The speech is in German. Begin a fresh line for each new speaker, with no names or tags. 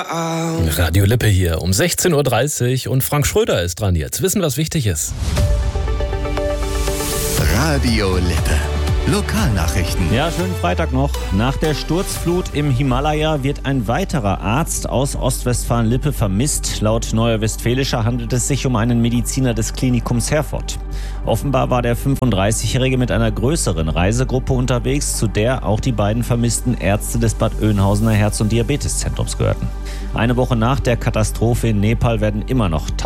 Radio Lippe hier um 16.30 Uhr und Frank Schröder ist dran jetzt. Wissen, was wichtig ist.
Radio Lippe. Lokalnachrichten.
Ja, schönen Freitag noch. Nach der Sturzflut im Himalaya wird ein weiterer Arzt aus Ostwestfalen-Lippe vermisst. Laut Neuer Westfälischer handelt es sich um einen Mediziner des Klinikums Herford. Offenbar war der 35-Jährige mit einer größeren Reisegruppe unterwegs, zu der auch die beiden vermissten Ärzte des Bad Oeynhausener Herz- und Diabeteszentrums gehörten. Eine Woche nach der Katastrophe in Nepal werden immer noch